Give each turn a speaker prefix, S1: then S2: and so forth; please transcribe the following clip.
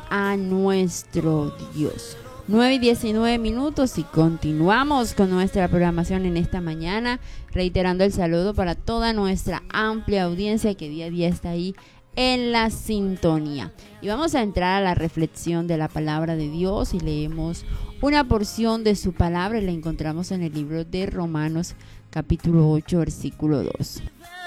S1: a nuestro Dios. 9:19 y continuamos con nuestra programación en esta mañana, reiterando el saludo para toda nuestra amplia audiencia que día a día está ahí en la sintonía. Y vamos a entrar a la reflexión de la palabra de Dios y leemos una porción de su palabra y la encontramos en el libro de Romanos capítulo 8 versículo 2.